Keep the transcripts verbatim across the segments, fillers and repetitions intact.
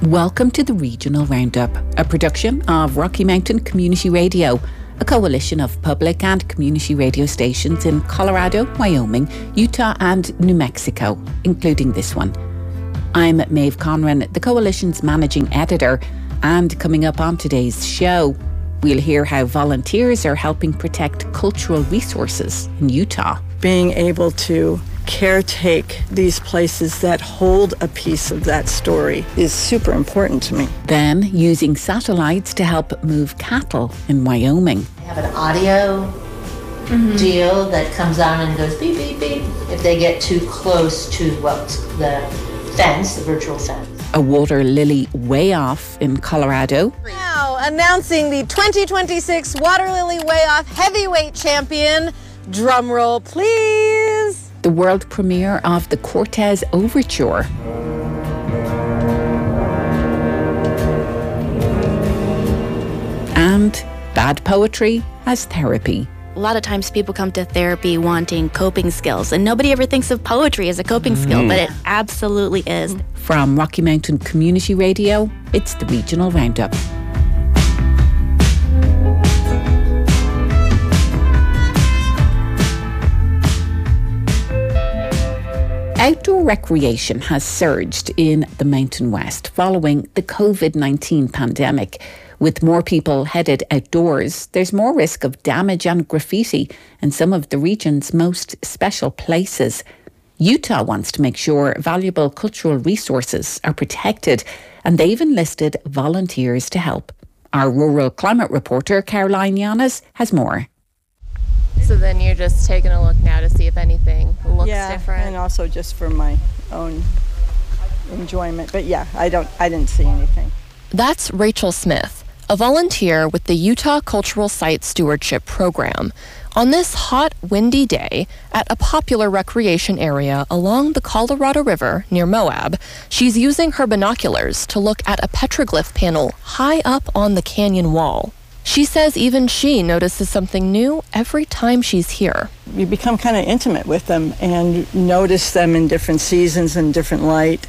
Welcome to the Regional Roundup, a production of Rocky Mountain Community Radio, a coalition of public and community radio stations in Colorado, Wyoming, Utah and New Mexico, including this one. I'm Maeve Conran, the coalition's managing editor, and coming up on today's show, we'll hear how volunteers are helping protect cultural resources in Utah. Being able to caretake these places that hold a piece of that story is super important to me. Then, using satellites to help move cattle in Wyoming. They have an audio mm-hmm. deal that comes on and goes beep, beep, beep if they get too close to what's the fence, the virtual fence. A water lily way off in Colorado. Now, announcing the twenty twenty-six Water Lily Way Off Heavyweight Champion. Drum roll, please. The world premiere of the Cortez Overture. And bad poetry as therapy. A lot of times people come to therapy wanting coping skills, and nobody ever thinks of poetry as a coping mm. skill, but it absolutely is. From Rocky Mountain Community Radio, it's the Regional Roundup. Outdoor recreation has surged in the Mountain West following the covid nineteen pandemic. With more people headed outdoors, there's more risk of damage and graffiti in some of the region's most special places. Utah wants to make sure valuable cultural resources are protected, and they've enlisted volunteers to help. Our rural climate reporter, Caroline Yanes, has more. So then you're just taking a look now to see if anything looks yeah, different? And also just for my own enjoyment. But yeah, I don't. I didn't see anything. That's Rachel Smith, a volunteer with the Utah Cultural Site Stewardship Program. On this hot, windy day at a popular recreation area along the Colorado River near Moab, she's using her binoculars to look at a petroglyph panel high up on the canyon wall. She says even she notices something new every time she's here. You become kind of intimate with them and notice them in different seasons and different light.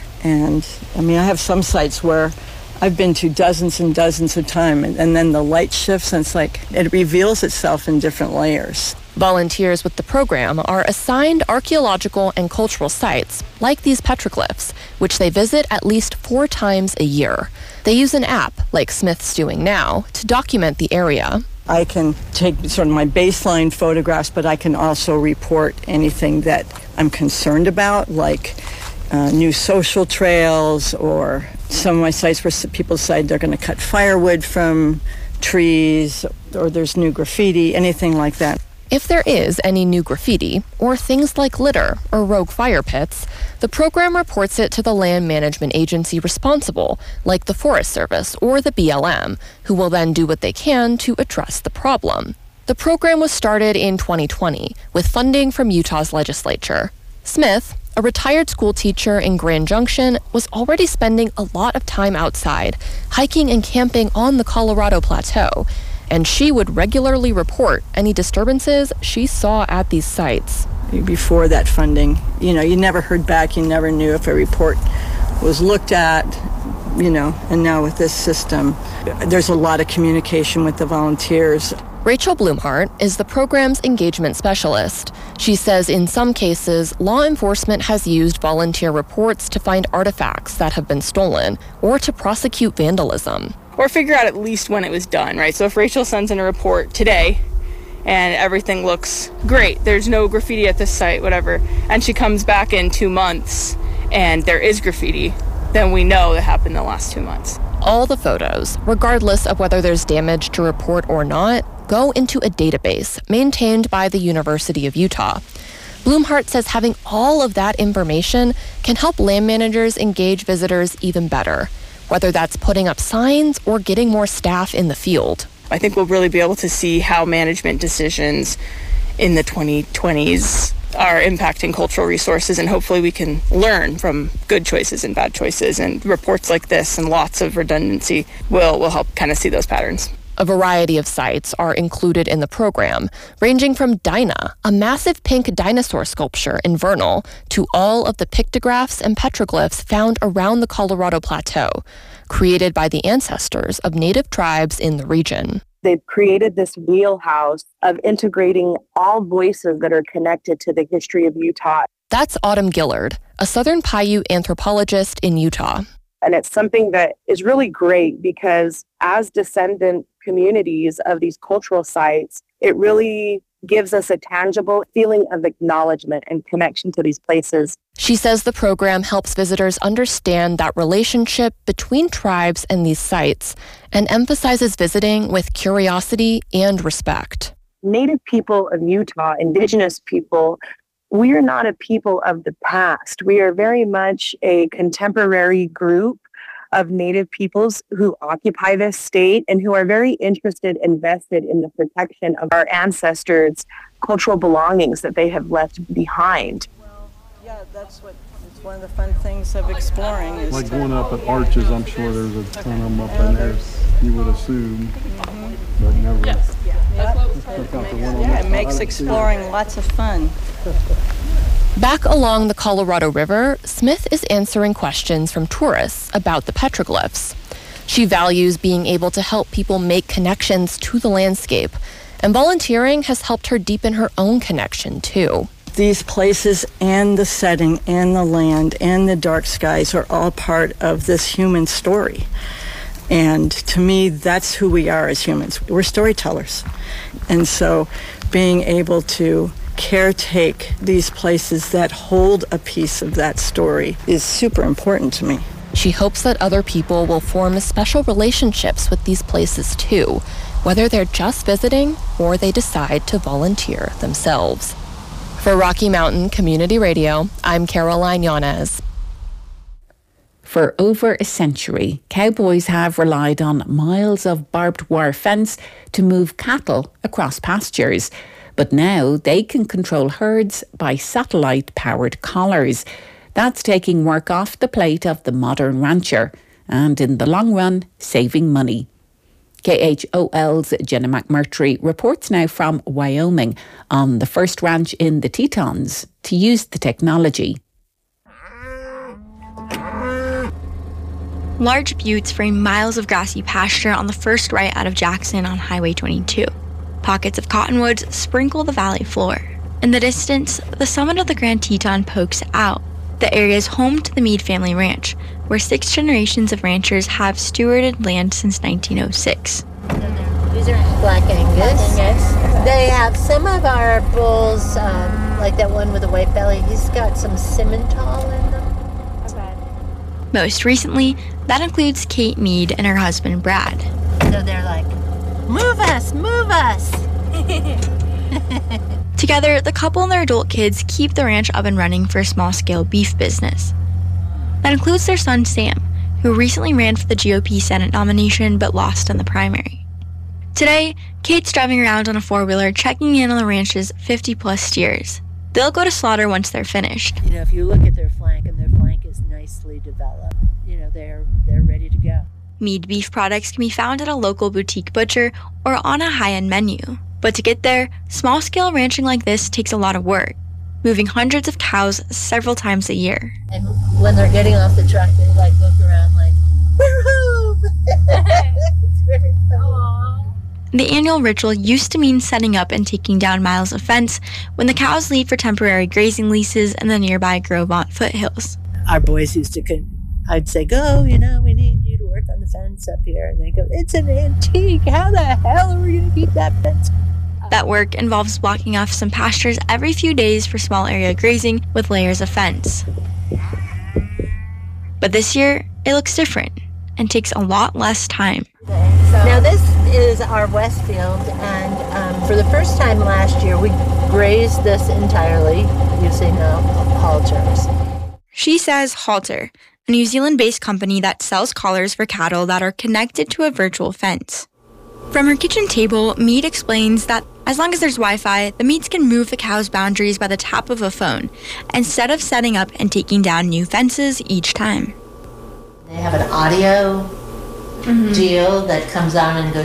And I mean, I have some sites where I've been to dozens and dozens of times, and, and then the light shifts and it's like it reveals itself in different layers. Volunteers with the program are assigned archaeological and cultural sites, like these petroglyphs, which they visit at least four times a year. They use an app, like Smith's doing now, to document the area. I can take sort of my baseline photographs, but I can also report anything that I'm concerned about, like uh, new social trails, or some of my sites where people decide they're going to cut firewood from trees, or there's new graffiti, anything like that. If there is any new graffiti, or things like litter or rogue fire pits, the program reports it to the land management agency responsible, like the Forest Service or the B L M, who will then do what they can to address the problem. The program was started in twenty twenty with funding from Utah's legislature. Smith, a retired school teacher in Grand Junction, was already spending a lot of time outside, hiking and camping on the Colorado Plateau, and she would regularly report any disturbances she saw at these sites. Before that funding, you know, you never heard back, you never knew if a report was looked at, you know, and now with this system, there's a lot of communication with the volunteers. Rachel Blumhart is the program's engagement specialist. She says in some cases, law enforcement has used volunteer reports to find artifacts that have been stolen or to prosecute vandalism. Or figure out at least when it was done, right? So if Rachel sends in a report today and everything looks great, there's no graffiti at this site, whatever, and she comes back in two months and there is graffiti, then we know it happened the last two months. All the photos, regardless of whether there's damage to report or not, go into a database maintained by the University of Utah. Blumhart says having all of that information can help land managers engage visitors even better, whether that's putting up signs or getting more staff in the field. I think we'll really be able to see how management decisions in the twenty twenties are impacting cultural resources, and hopefully we can learn from good choices and bad choices, and reports like this and lots of redundancy will, will help kind of see those patterns. A variety of sites are included in the program, ranging from Dinah, a massive pink dinosaur sculpture in Vernal, to all of the pictographs and petroglyphs found around the Colorado Plateau, created by the ancestors of native tribes in the region. They've created this wheelhouse of integrating all voices that are connected to the history of Utah. That's Autumn Gillard, a Southern Paiute anthropologist in Utah. And it's something that is really great because as descendant communities of these cultural sites, it really gives us a tangible feeling of acknowledgement and connection to these places. She says the program helps visitors understand that relationship between tribes and these sites and emphasizes visiting with curiosity and respect. Native people of Utah, indigenous people, we are not a people of the past. We are very much a contemporary group of Native peoples who occupy this state and who are very interested and vested in the protection of our ancestors' cultural belongings that they have left behind. Well, yeah, that's what it's one of the fun things of exploring. Is like going up at Arches, I'm sure there's a ton of them up in there, you would assume, mm-hmm. but never. Yes. Yeah. Yeah, it makes exploring lots of fun. Back along the Colorado River, Smith is answering questions from tourists about the petroglyphs. She values being able to help people make connections to the landscape, and volunteering has helped her deepen her own connection, too. These places and the setting and the land and the dark skies are all part of this human story. And to me, that's who we are as humans. We're storytellers. And so being able to caretake these places that hold a piece of that story is super important to me. She hopes that other people will form special relationships with these places too, whether they're just visiting or they decide to volunteer themselves. For Rocky Mountain Community Radio, I'm Caroline Yanez. For over a century, cowboys have relied on miles of barbed wire fence to move cattle across pastures. But now they can control herds by satellite-powered collars. That's taking work off the plate of the modern rancher and, in the long run, saving money. K H O L's Jenna McMurtry reports now from Wyoming on the first ranch in the Tetons to use the technology. Large buttes frame miles of grassy pasture on the first right out of Jackson on Highway twenty-two. Pockets of cottonwoods sprinkle the valley floor. In the distance, the summit of the Grand Teton pokes out. The area is home to the Meade family ranch, where six generations of ranchers have stewarded land since nineteen oh six. These are Black Angus. Angus. They have some of our bulls, um, like that one with the white belly, he's got some Simmental in them. Okay. Most recently, that includes Kate Meade and her husband Brad. So they're like, move us, move us. Together, the couple and their adult kids keep the ranch up and running for a small-scale beef business. That includes their son Sam, who recently ran for the G O P Senate nomination but lost in the primary. Today, Kate's driving around on a four-wheeler checking in on the ranch's fifty-plus steers. They'll go to slaughter once they're finished. You know, if you look at their flank, and their flank is nicely developed, you know, they're they're ready to go. Meade beef products can be found at a local boutique butcher or on a high-end menu. But to get there, small-scale ranching like this takes a lot of work, moving hundreds of cows several times a year. And when they're getting off the truck, they like look around like, we're home! It's very funny. The annual ritual used to mean setting up and taking down miles of fence when the cows leave for temporary grazing leases in the nearby Grovemont foothills. Our boys used to, could, I'd say, go, you know, we need you to work on the fence up here. And they go, it's an antique. How the hell are we going to keep that fence? That work involves blocking off some pastures every few days for small area grazing with layers of fence. But this year, it looks different and takes a lot less time. Now this is our west field, and um, for the first time last year, we grazed this entirely using uh, halters. She says Halter, a New Zealand-based company that sells collars for cattle that are connected to a virtual fence. From her kitchen table, Meade explains that as long as there's Wi-Fi, the Meades can move the cow's boundaries by the tap of a phone, instead of setting up and taking down new fences each time. They have an audio mm-hmm. deal that comes on and goes beep, beep,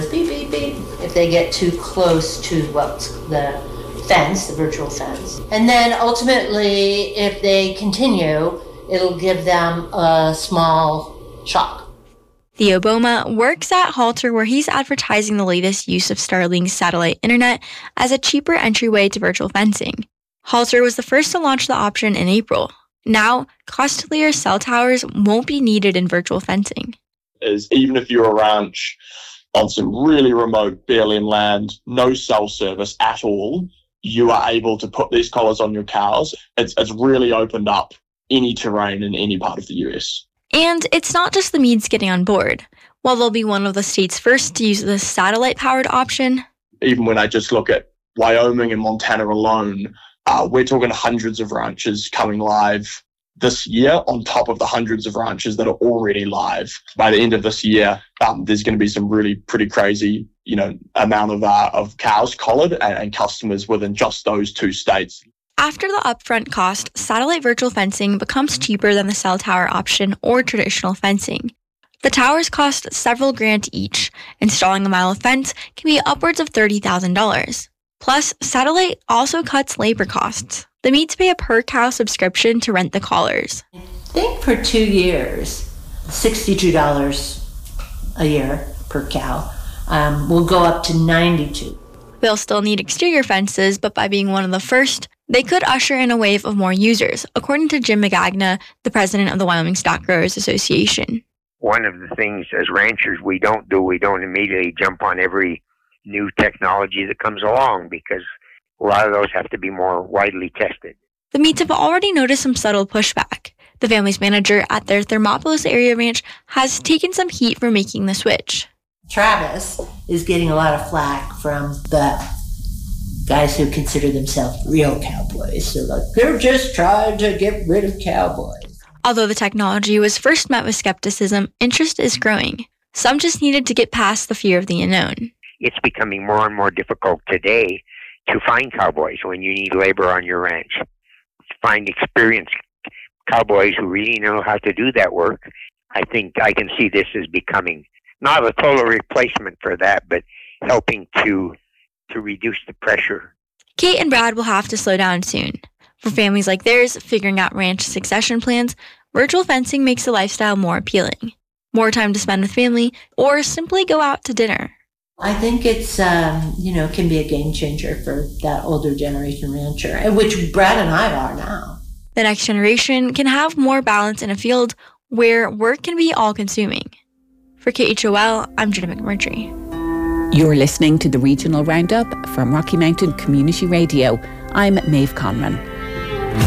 beep, beep if they get too close to what's the fence, the virtual fence. And then ultimately, if they continue, it'll give them a small shock. Theo Boma works at Halter, where he's advertising the latest use of Starlink's satellite internet as a cheaper entryway to virtual fencing. Halter was the first to launch the option in April. Now, costlier cell towers won't be needed in virtual fencing. Is even if you're a ranch on some really remote, barely land, no cell service at all, you are able to put these collars on your cows. It's, it's really opened up any terrain in any part of the U S. And it's not just the Meads getting on board. While they'll be one of the states first to use the satellite-powered option, even when I just look at Wyoming and Montana alone, uh, we're talking hundreds of ranches coming live this year on top of the hundreds of ranches that are already live. By the end of this year, um, there's going to be some really pretty crazy, you know, amount of uh, of cows collared and, and customers within just those two states. After the upfront cost, satellite virtual fencing becomes cheaper than the cell tower option or traditional fencing. The towers cost several grand each. Installing a mile of fence can be upwards of thirty thousand dollars. Plus, satellite also cuts labor costs. They need to pay a per-cow subscription to rent the collars. I think for two years, sixty-two dollars a year per cow um, will go up to ninety-two dollars. They'll still need exterior fences, but by being one of the first, they could usher in a wave of more users, according to Jim Magagna, the president of the Wyoming Stock Growers Association. One of the things as ranchers we don't do, we don't immediately jump on every new technology that comes along because a lot of those have to be more widely tested. The Meads have already noticed some subtle pushback. The family's manager at their Thermopolis area ranch has taken some heat for making the switch. Travis is getting a lot of flack from the guys who consider themselves real cowboys. So like, they're just trying to get rid of cowboys. Although the technology was first met with skepticism, interest is growing. Some just needed to get past the fear of the unknown. It's becoming more and more difficult today to find cowboys when you need labor on your ranch. To find experienced cowboys who really know how to do that work. I think I can see this as becoming not a total replacement for that, but helping to to reduce the pressure. Kate and Brad will have to slow down soon. For families like theirs, figuring out ranch succession plans, virtual fencing makes the lifestyle more appealing. More time to spend with family, or simply go out to dinner. I think it's, um, you know, can be a game changer for that older generation rancher, which Brad and I are now. The next generation can have more balance in a field where work can be all-consuming. For K H O L, I'm Jenna McMurtry. You're listening to the Regional Roundup from Rocky Mountain Community Radio. I'm Maeve Conran.